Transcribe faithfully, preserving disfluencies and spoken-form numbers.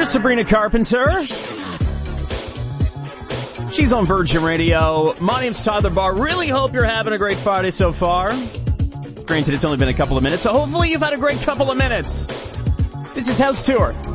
Here's Sabrina Carpenter. She's on Virgin Radio. My name's Tyler Barr. Really hope you're having a great Friday so far. Granted, it's only been a couple of minutes, so hopefully you've had a great couple of minutes. This is House Tour.